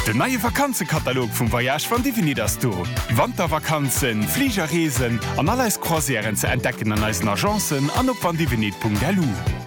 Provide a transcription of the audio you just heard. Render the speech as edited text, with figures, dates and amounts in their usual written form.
Den neue Vakanzekatalog vum Voyage van Divini das du. Wandervakanzen, Fliegerreesen an alles Croisieren ze entdecken an eisen Agenzen an op vandivinit.delu.